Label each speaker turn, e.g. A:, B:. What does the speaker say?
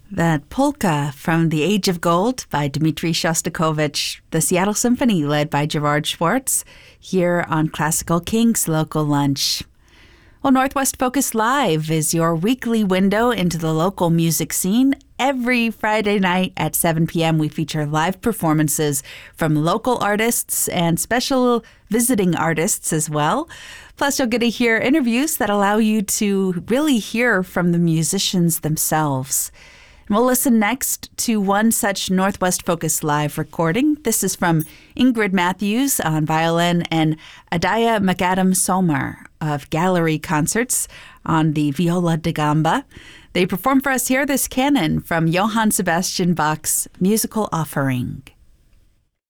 A: That polka from The Age of Gold by Dmitri Shostakovich, the Seattle Symphony led by Gerard Schwartz, here on Classical Kings Local Lunch. Well, Northwest Focus Live is your weekly window into the local music scene. Every Friday night at 7 p.m., we feature live performances from local artists and special visiting artists as well. Plus, you'll get to hear interviews that allow you to really hear from the musicians themselves. We'll listen next to one such Northwest Focus Live recording. This is from Ingrid Matthews on violin and Adaya McAdam Somar of Gallery Concerts on the viola da gamba. They perform for us here this canon from Johann Sebastian Bach's Musical Offering.